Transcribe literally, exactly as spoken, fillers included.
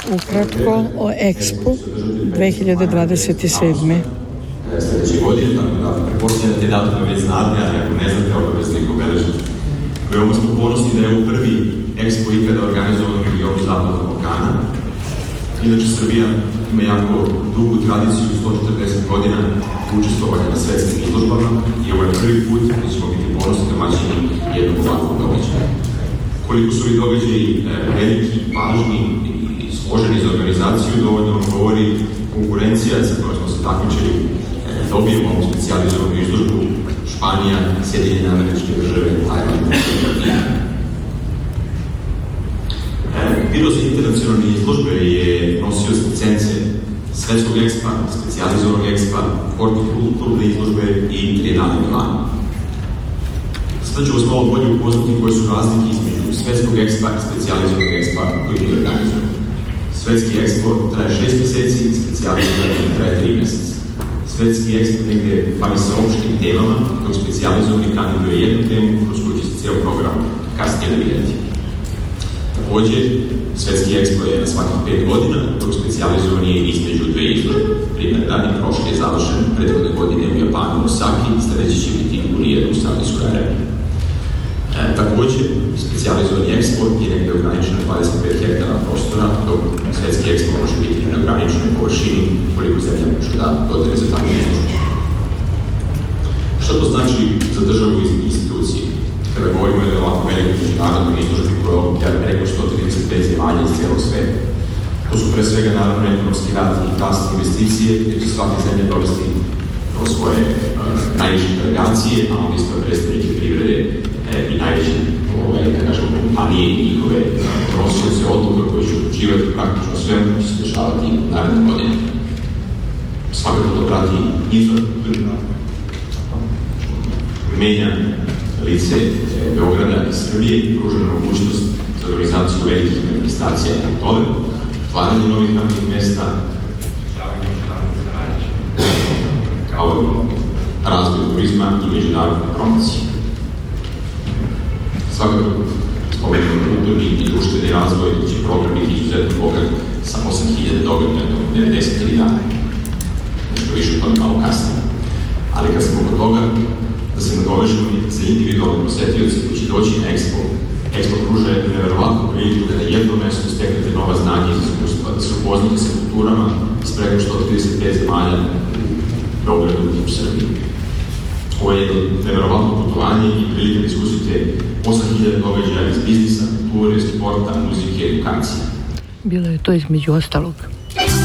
ukratko o Expo dve hiljade dvadeset sedme. Sljedeće godine, tako da prepostavljam da te datume već znate, ali ako ne znate, obavezno ih obeležite. Veoma smo ponosni da je ovo prvi Expo ikada organizovan u regionu Zapadnog Balkana. Inače, Srbija ima jako dugu tradiciju, sto četrdeset godina učestvovanja na svetskim izložbama i ovo je prvi put da ćemo biti ponosni domaćini jednog ovakvog događaja. Koliko su ovi događaji veliki, važni i složeni za organizaciju, dovoljno vam govori konkurencija sa kojom smo se takmičili. Dobijemo ovu specijalizovanu izložbu Španija, Sjedinjene Američke Države, Tajland i Argentina. Biro za internacionalne izložbe je nosio licence Svetskog ekspa, specijalizovanog ekspa, hortikulturne izložbe i trijenalne Milana. Sada ću vas malo bolje upoznati koje su razlike između Svetskog ekspa i specijalizovanog ekspa koji mi organizujemo. Svetski ekspo traje šest meseci, specijalizovani traje tri meseca. Svetski ekspo negde bavi se opštim temama, dok specijalizovani kandiduje jednu temu kroz koju će se cijel program kasnije navijati. Takođe, Svetski ekspo je na svakih pet godina, dok specijalizovan je između dve izložbe. Primjer, dan prošli je završen prethodne godine u Japanu, u Osaki, sledeći će biti u Rijedu u Saudijskoj Arabiji. E, takođe, specijalizovani ekspo je negde ograničen na dvadeset pet hektara prostora, dok Svetski ekspo može biti na ograničenoj površini koliko zemlja može da dodere za takvu izložbu. Šta to znači za državu i institucije? Kada govorimo o ovako velikoj međunarodnoj izložbi koja okuplja preko sto trideset pet zemalja iz cijelog sveta. To su pre svega naravno ekonomski rad i rast investicije, gdje će svake zemlje dovesti do svoje uh, najviše delegacije, a onda isto predstavnike privrede eh, i najveće ovaj, da kažemo, kompanije i njihove nosioce odluka koji će odlučivati praktično sve što će se dešavati u naredne godine. Svakako to prati infrastrukturno menja lice Beograda i Srbije i pružena mogućnost za organizaciju velikih manifestacija na tome, otvaranje novih radnih mesta, kao razvoj turizma i međunarodne promocije. Svakako, spomenuo kulturni i društveni razvoj će program biti izuzetno bogat sa osam hiljada događaja do devedeset tri dana. Nešto više od toga malo kasnije. Ali kad smo kod toga, da se nadovežemo za individualne posetioce koji će doći na Expo. Expo pruža neverovatnu priliku da na jednom mestu steknete nova znanja i iskustva, da se upoznate sa kulturama iz preko sto trideset pet zemalja u Beogradu i u Srbiji. Ovo je jedno neverovatno putovanje i prilika da iskusite osam hiljada događaja iz biznisa, kulture, sporta, muzike, edukacije. Bilo je to između ostalog.